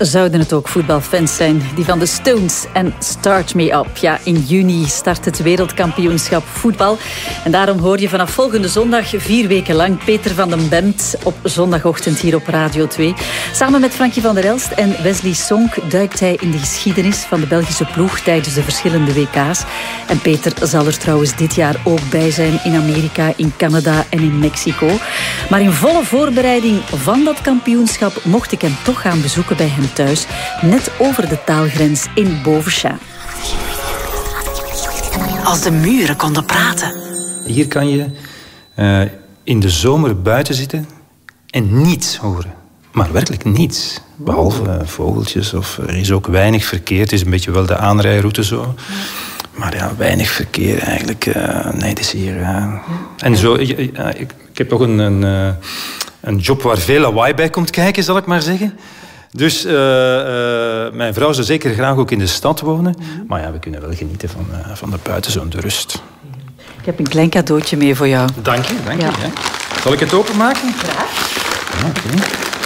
zouden het ook voetbalfans zijn, die van de Stones en Start Me Up. Ja, in juni start het wereldkampioenschap voetbal. En daarom hoor je vanaf volgende zondag 4 weken lang Peter van den Bemt op zondagochtend hier op Radio 2. Samen met Frankie van der Elst en Wesley Sonk duikt hij in de geschiedenis van de Belgische ploeg tijdens de verschillende WK's. En Peter zal er trouwens dit jaar ook bij zijn in Amerika, in Canada en in Mexico. Maar in volle voorbereiding van dat kampioenschap mocht ik hem toch gaan bezoeken bij hem thuis, net over de taalgrens in Bovenchain. Als de muren konden praten. Hier kan je in de zomer buiten zitten en niets horen. Maar werkelijk niets. Behalve vogeltjes of er is ook weinig verkeer. Het is een beetje wel de aanrijroute zo. Maar ja, weinig verkeer eigenlijk. Nee, het is hier... En zo, ik heb toch een job waar veel lawaai bij komt kijken, zal ik maar zeggen. Dus mijn vrouw zou zeker graag ook in de stad wonen. Maar ja, we kunnen wel genieten van de buitenzon, de rust. Ik heb een klein cadeautje mee voor jou. Dank je. Ja. Zal ik het openmaken? Graag. Oké.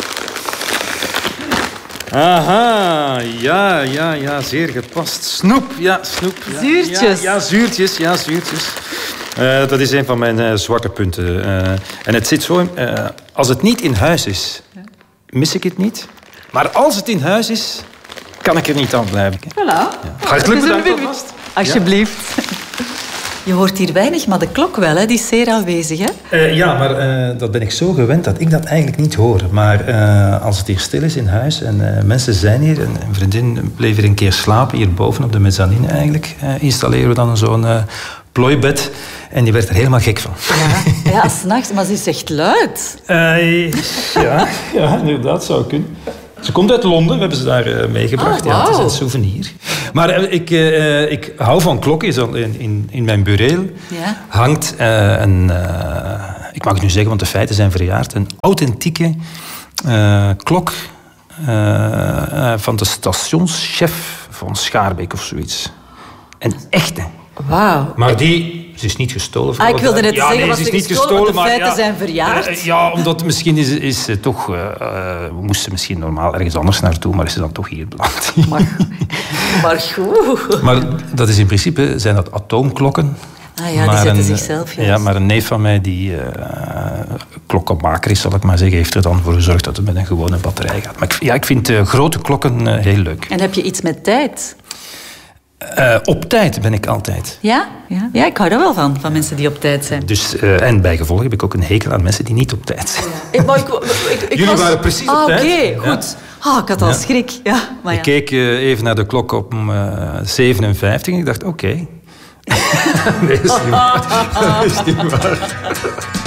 Aha, ja, zeer gepast. Snoep. Zuurtjes. Ja, zuurtjes. Dat is een van mijn zwakke punten. En het zit zo... als het niet in huis is, mis ik het niet. Maar als het in huis is, kan ik er niet aan blijven. Voilà. Ja. Hartelijk bedankt alvast. Alsjeblieft. Je hoort hier weinig, maar de klok wel, hè? Die is zeer aanwezig, hè? Ja, maar dat ben ik zo gewend dat ik dat eigenlijk niet hoor. Maar als het hier stil is in huis en mensen zijn hier... en een vriendin bleef hier een keer slapen, hier boven op de mezzanine eigenlijk... installeren we dan zo'n plooibed en die werd er helemaal gek van. Ja, 's nachts, maar ze is echt luid. Ja, inderdaad, zou kunnen. Ze komt uit Londen, we hebben ze daar meegebracht. Wow. Ja, het is een souvenir. Maar ik hou van klokken. In mijn bureel hangt een... ik mag het nu zeggen, want de feiten zijn verjaard. Een authentieke klok van de stationschef van Schaarbeek of zoiets. Een echte. Wauw. Maar ze is niet gestolen. Ik wilde net zeggen, nee, was ze is ze niet gestolen, maar de feiten maar zijn verjaard. Ja, omdat misschien is ze toch... we moesten misschien normaal ergens anders naartoe, maar is ze dan toch hier beland. Maar goed. Maar dat is in principe, zijn dat atoomklokken. Die zetten zichzelf juist. Ja, maar een neef van mij die klokkenmaker is, zal ik maar zeggen, heeft er dan voor gezorgd dat het met een gewone batterij gaat. Maar ik vind grote klokken heel leuk. En heb je iets met tijd? Op tijd ben ik altijd. Ja, ik hou er wel van mensen die op tijd zijn. Dus, en bijgevolg heb ik ook een hekel aan mensen die niet op tijd zijn. Jullie waren precies op tijd. Oké, goed. Ik had al schrik. Ja, maar ik keek even naar de klok op 57 en ik dacht, oké. Nee, dat is niet waar.